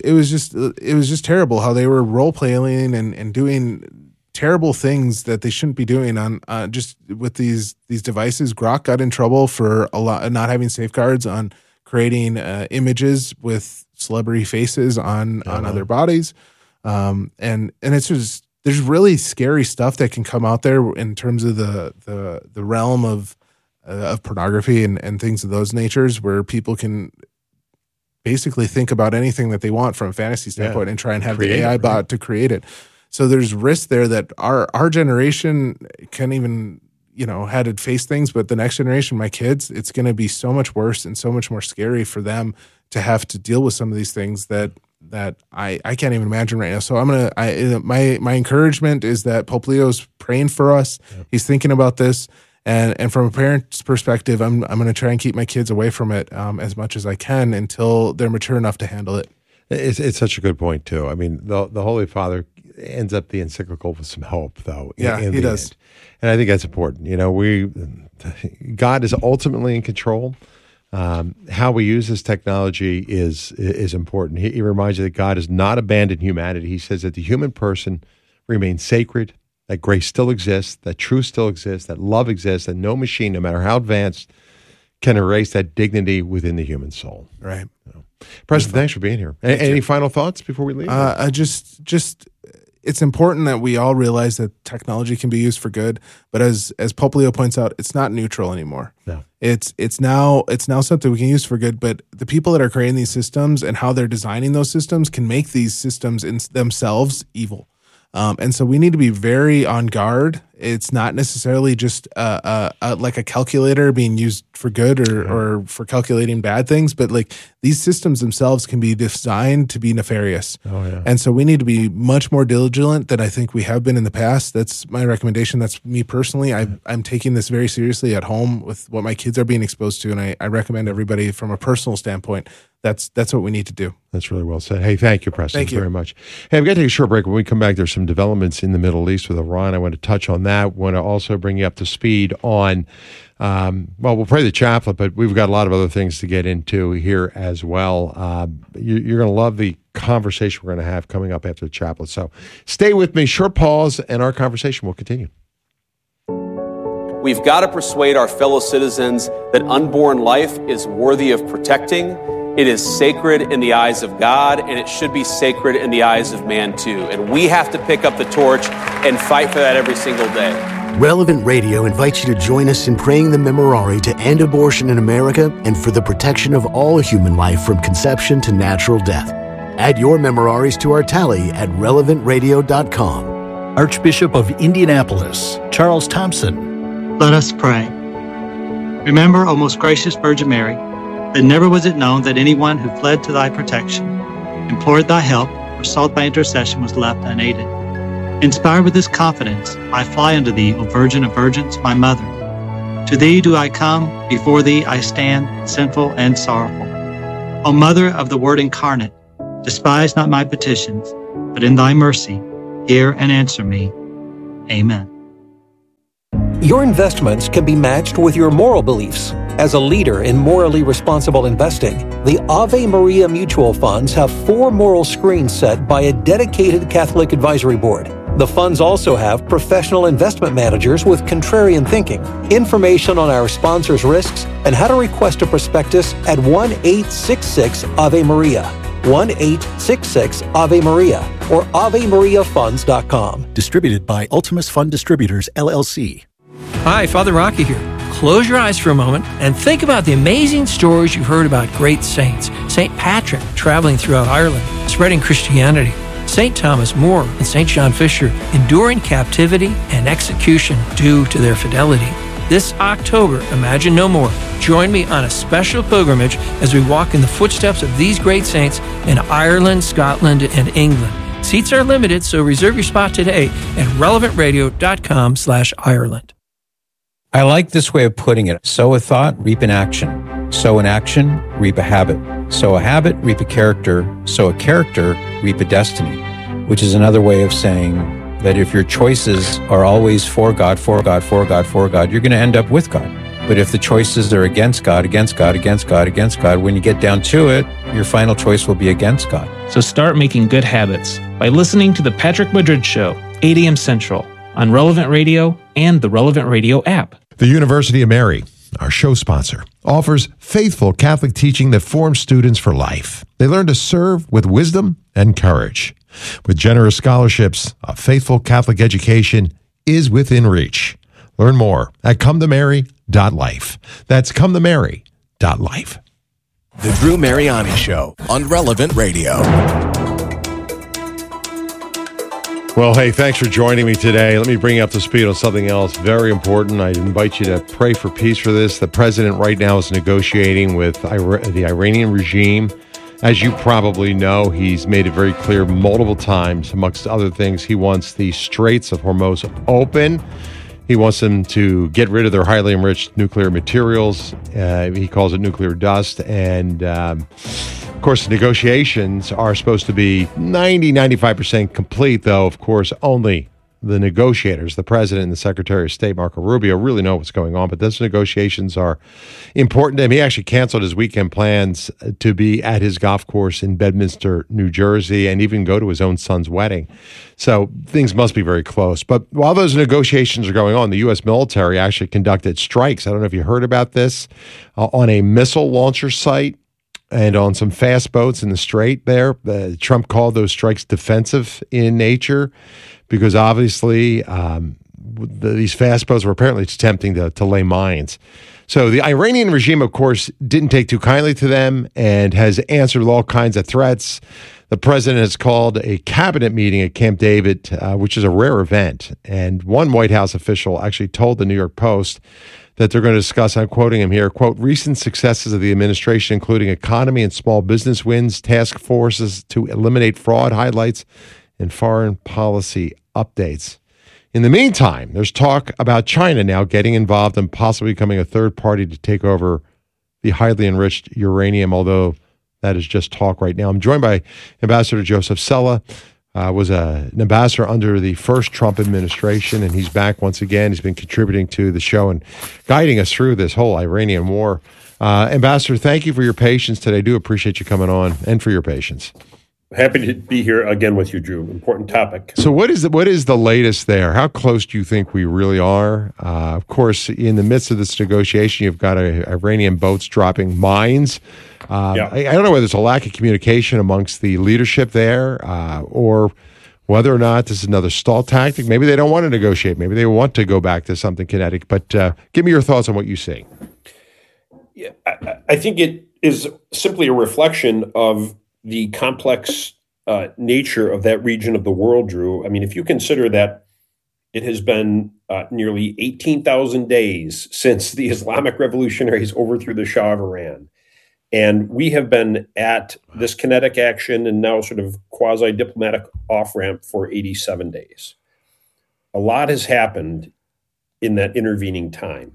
just terrible how they were role playing and doing terrible things that they shouldn't be doing on just with these devices. Grok got in trouble for not having safeguards on creating images with celebrity faces on other bodies. And it's just, there's really scary stuff that can come out there in terms of the realm of pornography and things of those natures, where people can basically think about anything that they want from a fantasy standpoint and try and have the AI bot to create it. So there's risk there that our generation can't even, had to face things, but the next generation, my kids, it's going to be so much worse and so much more scary for them to have to deal with some of these things that I can't even imagine right now. So my encouragement is that Pope Leo's praying for us. Yeah. He's thinking about this, and from a parent's perspective, I'm going to try and keep my kids away from it as much as I can until they're mature enough to handle it. It's such a good point too. I mean, the Holy Father ends up the encyclical with some hope, though. He does. And I think that's important. God is ultimately in control. How we use this technology is important. He reminds you that God has not abandoned humanity. He says that the human person remains sacred, that grace still exists, that truth still exists, that love exists, that no machine, no matter how advanced, can erase that dignity within the human soul. Right. President, thanks for being here. Any final thoughts before we leave? Just it's important that we all realize that technology can be used for good, but as Pope Leo points out, it's not neutral anymore. No. It's now something we can use for good, but the people that are creating these systems and how they're designing those systems can make these systems in themselves evil. And so we need to be very on guard. It's not necessarily just like a calculator being used for good or for calculating bad things, but like these systems themselves can be designed to be nefarious. Oh, yeah. And so we need to be much more diligent than I think we have been in the past. That's my recommendation. That's me personally. I'm taking this very seriously at home with what my kids are being exposed to, and I recommend everybody from a personal standpoint. That's what we need to do. That's really well said. Hey, thank you, Preston. Thank you very much. Hey, I've got to take a short break. When we come back, there's some developments in the Middle East with Iran. I want to touch on that. I want to also bring you up to speed on, we'll pray the chaplet, but we've got a lot of other things to get into here as well. You're going to love the conversation we're going to have coming up after the chaplet. So stay with me. Short pause, and our conversation will continue. We've got to persuade our fellow citizens that unborn life is worthy of protecting. It is sacred in the eyes of God, and it should be sacred in the eyes of man too. And we have to pick up the torch and fight for that every single day. Relevant Radio invites you to join us in praying the Memorare to end abortion in America and for the protection of all human life from conception to natural death. Add your Memoraries to our tally at relevantradio.com. Archbishop of Indianapolis, Charles Thompson. Let us pray. Remember, O most gracious Virgin Mary, that never was it known that anyone who fled to thy protection, implored thy help, or sought thy intercession was left unaided. Inspired with this confidence, I fly unto thee, O Virgin of Virgins, my Mother. To thee do I come, before thee I stand, sinful and sorrowful. O Mother of the Word incarnate, despise not my petitions, but in thy mercy, hear and answer me. Amen. Your investments can be matched with your moral beliefs. As a leader in morally responsible investing, the Ave Maria Mutual Funds have 4 moral screens set by a dedicated Catholic advisory board. The funds also have professional investment managers with contrarian thinking. Information on our sponsors' risks and how to request a prospectus at 1-866-AVE-MARIA, 1-866-AVE-MARIA, or AveMariaFunds.com. Distributed by Ultimus Fund Distributors, LLC. Hi, Father Rocky here. Close your eyes for a moment and think about the amazing stories you've heard about great saints. St. Patrick traveling throughout Ireland, spreading Christianity. St. Thomas More and St. John Fisher enduring captivity and execution due to their fidelity. This October, Imagine No More. Join me on a special pilgrimage as we walk in the footsteps of these great saints in Ireland, Scotland, and England. Seats are limited, so reserve your spot today at relevantradio.com/Ireland. I like this way of putting it. Sow a thought, reap an action. Sow an action, reap a habit. Sow a habit, reap a character. Sow a character, reap a destiny, which is another way of saying that if your choices are always for God, for God, for God, for God, you're going to end up with God. But if the choices are against God, against God, against God, against God, when you get down to it, your final choice will be against God. So start making good habits by listening to The Patrick Madrid Show, 8 a.m. Central, on Relevant Radio and the Relevant Radio app. The University of Mary, our show sponsor, offers faithful Catholic teaching that forms students for life. They learn to serve with wisdom and courage. With generous scholarships, a faithful Catholic education is within reach. Learn more at cometomary.life. That's cometomary.life. The Drew Mariani Show on Relevant Radio. Well, hey, thanks for joining me today. Let me bring you up to speed on something else very important. I invite you to pray for peace for this. The president right now is negotiating with the Iranian regime. As you probably know, he's made it very clear multiple times, amongst other things, he wants the Straits of Hormuz open. He wants them to get rid of their highly enriched nuclear materials. He calls it nuclear dust. And, of course, the negotiations are supposed to be 95% complete, though, of course, only the negotiators, the president and the Secretary of State, Marco Rubio, really know what's going on. But those negotiations are important to him. He actually canceled his weekend plans to be at his golf course in Bedminster, New Jersey, and even go to his own son's wedding. So things must be very close. But while those negotiations are going on, the U.S. military actually conducted strikes. I don't know if you heard about this, on a missile launcher site and on some fast boats in the Strait there. Trump called those strikes defensive in nature, because obviously these fast boats were apparently attempting to lay mines. So the Iranian regime, of course, didn't take too kindly to them and has answered with all kinds of threats. The president has called a cabinet meeting at Camp David, which is a rare event. And one White House official actually told the New York Post that they're going to discuss, I'm quoting him here, quote, recent successes of the administration, including economy and small business wins, task forces to eliminate fraud, highlights, and foreign policy updates. In the meantime, there's talk about China now getting involved and possibly becoming a third party to take over the highly enriched uranium, although that is just talk right now. I'm joined by Ambassador Joseph Cella, was an ambassador under the first Trump administration, and he's back once again. He's been contributing to the show and guiding us through this whole Iranian war. Ambassador, thank you for your patience today. I do appreciate you coming on and for your patience. Happy to be here again with you, Drew. Important topic. So what is the latest there? How close do you think we really are? Of course, in the midst of this negotiation, you've got Iranian boats dropping mines. I don't know whether it's a lack of communication amongst the leadership there or whether or not this is another stall tactic. Maybe they don't want to negotiate. Maybe they want to go back to something kinetic. But give me your thoughts on what you see. Yeah, I think it is simply a reflection of the complex nature of that region of the world, Drew. I mean, if you consider that it has been nearly 18,000 days since the Islamic revolutionaries overthrew the Shah of Iran, and we have been at this kinetic action and now sort of quasi-diplomatic off-ramp for 87 days. A lot has happened in that intervening time.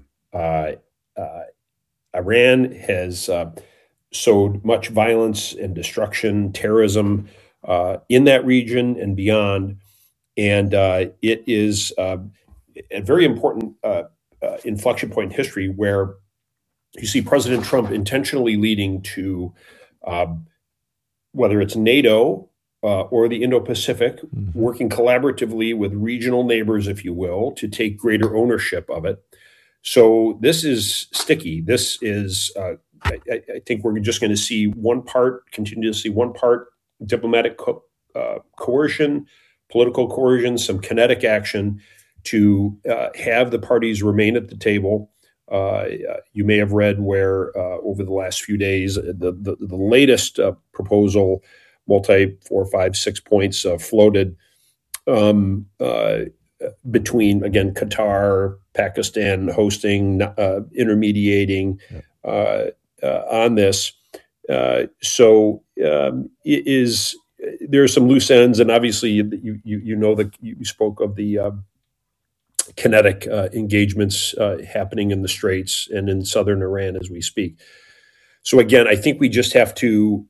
Iran has sowed much violence and destruction, terrorism in that region and beyond. And it is a very important inflection point in history where you see President Trump intentionally leading to whether it's NATO or the Indo-Pacific, working collaboratively with regional neighbors, if you will, to take greater ownership of it. So this is sticky. This is I think we're just going to see continue to see one part diplomatic coercion, political coercion, some kinetic action to have the parties remain at the table. You may have read where over the last few days, the latest proposal, 4, 5, 6 points floated between, again, Qatar, Pakistan hosting, intermediating, on this. So it is, there are some loose ends, and obviously you know that you spoke of the kinetic engagements happening in the Straits and in southern Iran as we speak. So again, I think we just have to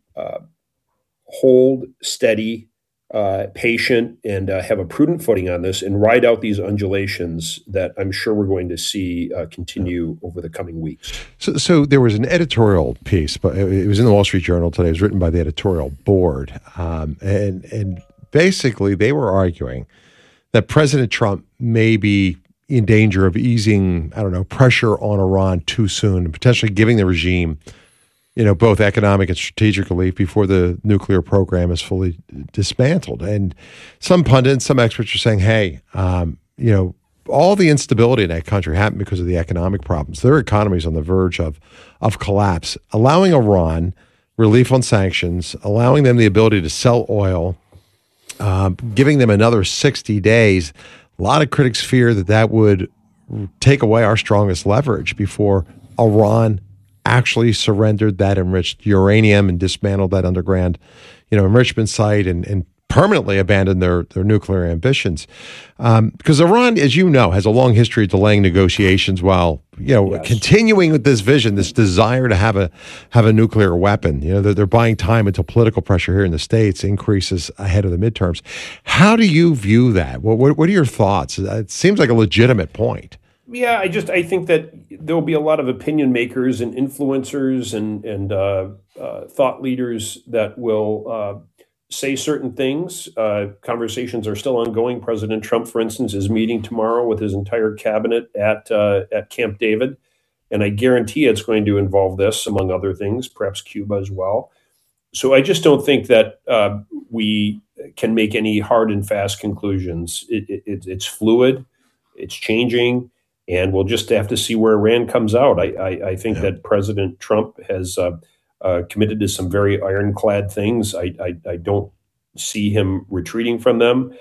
hold steady, patient, and have a prudent footing on this and ride out these undulations that I'm sure we're going to see continue over the coming weeks. So there was an editorial piece, but it was in the Wall Street Journal today. It was written by the editorial board. And basically they were arguing that President Trump may be in danger of easing, pressure on Iran too soon, and potentially giving the regime both economic and strategic relief before the nuclear program is fully dismantled. And some pundits, some experts are saying, hey, all the instability in that country happened because of the economic problems. Their economy is on the verge of collapse. Allowing Iran relief on sanctions, allowing them the ability to sell oil, giving them another 60 days, a lot of critics fear that would take away our strongest leverage before Iran actually surrendered that enriched uranium and dismantled that underground, enrichment site and permanently abandoned their nuclear ambitions. Because Iran, as you know, has a long history of delaying negotiations while, continuing with this vision, this desire to have a nuclear weapon. They're buying time until political pressure here in the States increases ahead of the midterms. How do you view that? What are your thoughts? It seems like a legitimate point. Yeah, I think that there will be a lot of opinion makers and influencers and thought leaders that will say certain things. Conversations are still ongoing. President Trump, for instance, is meeting tomorrow with his entire cabinet at Camp David, and I guarantee it's going to involve this, among other things, perhaps Cuba as well. So I just don't think that we can make any hard and fast conclusions. It's fluid, it's changing. And we'll just have to see where Iran comes out. I think that President Trump has committed to some very ironclad things. I don't see him retreating from them.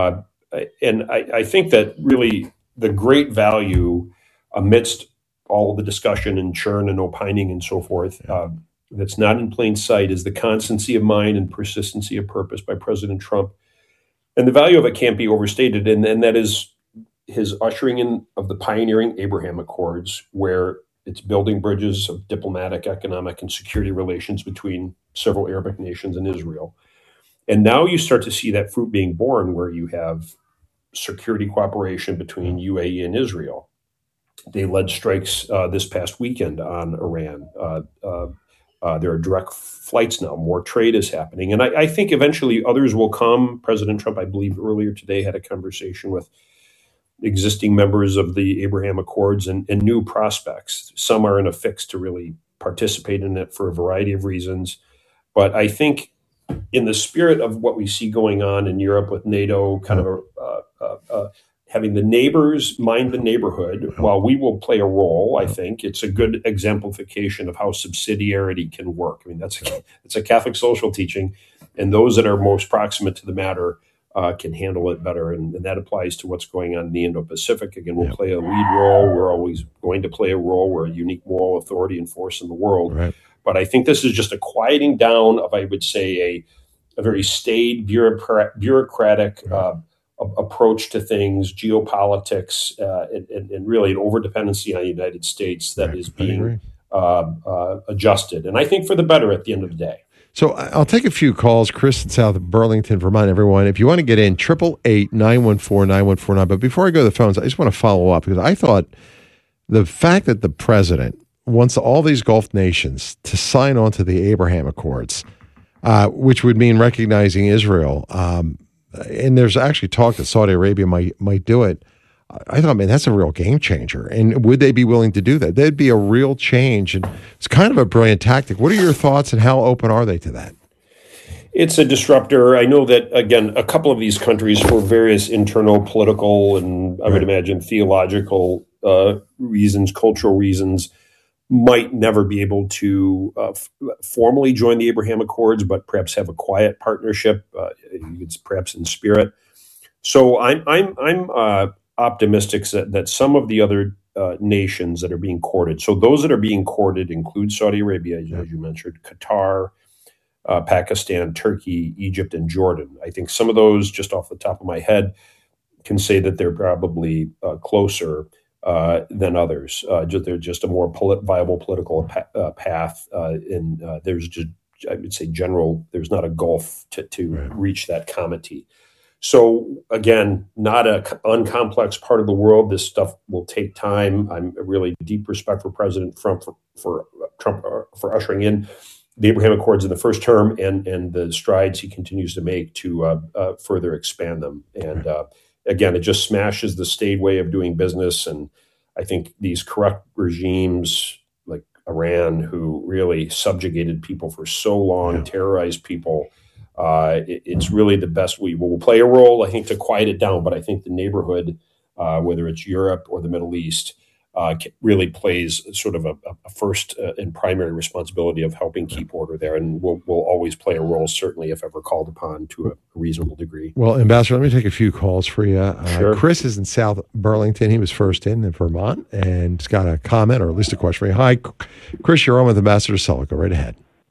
And I think that really the great value amidst all of the discussion and churn and opining and so forth that's not in plain sight is the constancy of mind and persistency of purpose by President Trump. And the value of it can't be overstated. And that is his ushering in of the pioneering Abraham Accords, where it's building bridges of diplomatic, economic, and security relations between several Arabic nations and Israel. And now you start to see that fruit being born, where you have security cooperation between UAE and Israel. They led strikes this past weekend on Iran. There are direct flights now. More trade is happening. And I think eventually others will come. President Trump, I believe, earlier today had a conversation with existing members of the Abraham Accords and new prospects. Some are in a fix to really participate in it for a variety of reasons. But I think in the spirit of what we see going on in Europe with NATO, kind of having the neighbors mind the neighborhood, while we will play a role, I think it's a good exemplification of how subsidiarity can work. I mean, it's a Catholic social teaching, and those that are most proximate to the matter can handle it better. And that applies to what's going on in the Indo-Pacific. Again, we'll play a lead role. We're always going to play a role. We're a unique moral authority and force in the world. Right. But I think this is just a quieting down of, I would say, a very staid, bureaucratic approach to things, geopolitics, and really an overdependency on the United States that is being adjusted. And I think for the better at the end of the day. So I'll take a few calls. Chris in South Burlington, Vermont, everyone. If you want to get in, 888-914-9149. But before I go to the phones, I just want to follow up because I thought the fact that the president wants all these Gulf nations to sign on to the Abraham Accords, which would mean recognizing Israel, and there's actually talk that Saudi Arabia might do it. I thought, man, that's a real game changer. And would they be willing to do that? That'd be a real change. And it's kind of a brilliant tactic. What are your thoughts and how open are they to that? It's a disruptor. I know that, again, a couple of these countries, for various internal political and I would imagine theological reasons, cultural reasons, might never be able to formally join the Abraham Accords, but perhaps have a quiet partnership, perhaps in spirit. So I'm optimistic that some of the other nations that are being courted, so those that are being courted include Saudi Arabia, as you mentioned, Qatar, Pakistan, Turkey, Egypt, and Jordan. I think some of those, just off the top of my head, can say that they're probably closer than others. They're just a more viable political path. There's just, I would say, there's not a gulf to reach that comity. So again, not an uncomplex part of the world. This stuff will take time. I'm a really deep respect for President Trump for ushering in the Abraham Accords in the first term and the strides he continues to make to further expand them. And again, it just smashes the staid way of doing business. And I think these corrupt regimes like Iran, who really subjugated people for so long, terrorized people, it's really the best. We will play a role, I think, to quiet it down. But I think the neighborhood, whether it's Europe or the Middle East, really plays sort of a first and primary responsibility of helping keep order there. And we'll always play a role, certainly, if ever called upon to a reasonable degree. Well, Ambassador, let me take a few calls for you. Sure. Chris is in South Burlington. He was first in Vermont, and he's got a comment or at least a question for you. Hi, Chris, you're on with Ambassador Sullivan. Go right ahead.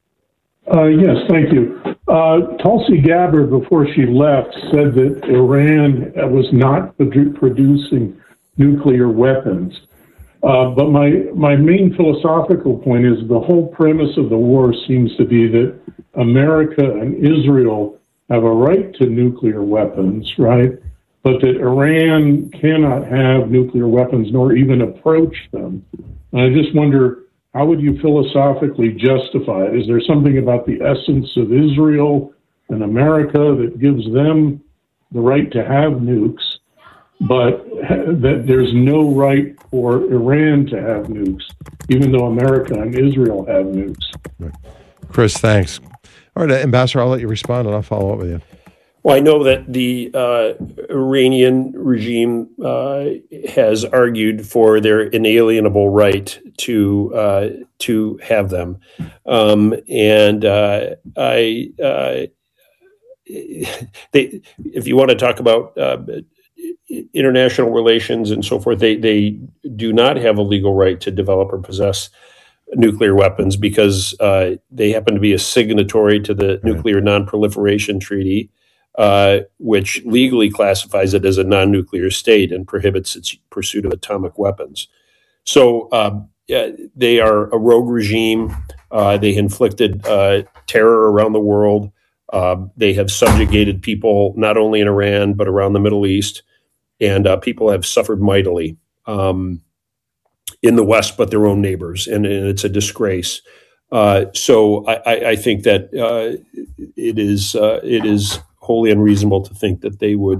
Yes, thank you. Tulsi Gabbard, before she left, said that Iran was not producing nuclear weapons. But my main philosophical point is the whole premise of the war seems to be that America and Israel have a right to nuclear weapons, right? But that Iran cannot have nuclear weapons nor even approach them. And I just wonder, how would you philosophically justify it? Is there something about the essence of Israel and America that gives them the right to have nukes, but that there's no right for Iran to have nukes, even though America and Israel have nukes? Chris, thanks. All right, Ambassador, I'll let you respond, and I'll follow up with you. Well, I know that the Iranian regime has argued for their inalienable right to have them, if you want to talk about international relations and so forth, they do not have a legal right to develop or possess nuclear weapons because they happen to be a signatory to the Nuclear Non-Proliferation Treaty, which legally classifies it as a non-nuclear state and prohibits its pursuit of atomic weapons. So they are a rogue regime. They inflicted terror around the world. They have subjugated people not only in Iran, but around the Middle East. And people have suffered mightily in the West, but their own neighbors. And it's a disgrace. So I think that it is wholly unreasonable to think that they would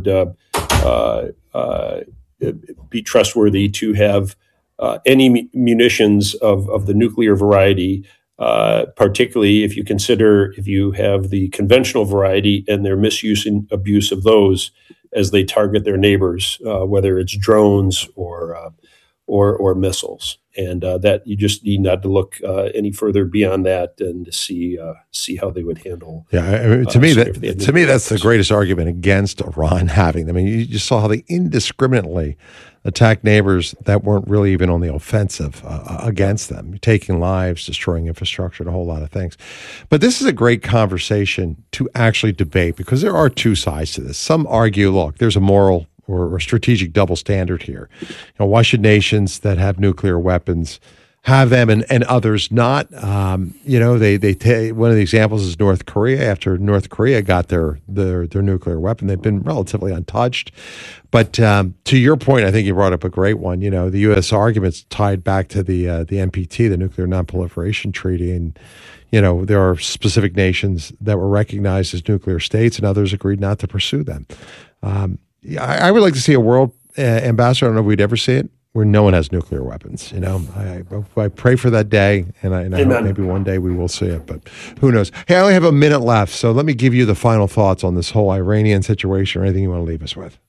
be trustworthy to have any munitions of the nuclear variety, particularly if you consider if you have the conventional variety and their misuse and abuse of those as they target their neighbors, whether it's drones or missiles. And that you just need not to look any further beyond that and to see how they would handle. Yeah, I mean, to me, that's the greatest argument against Iran having them. I mean, you just saw how they indiscriminately attacked neighbors that weren't really even on the offensive against them, taking lives, destroying infrastructure, and a whole lot of things. But this is a great conversation to actually debate because there are two sides to this. Some argue, look, there's a moral or strategic double standard here. Why should nations that have nuclear weapons have them and others not? One of the examples is North Korea. After North Korea got their nuclear weapon, they've been relatively untouched. But to your point, I think you brought up a great one. The U.S. argument's tied back to the NPT, the Nuclear Non-Proliferation Treaty, and there are specific nations that were recognized as nuclear states, and others agreed not to pursue them. I would like to see a world, Ambassador, I don't know if we'd ever see it, where no one has nuclear weapons. I pray for that day, and I hope maybe one day we will see it, but who knows? Hey, I only have a minute left, so let me give you the final thoughts on this whole Iranian situation or anything you want to leave us with.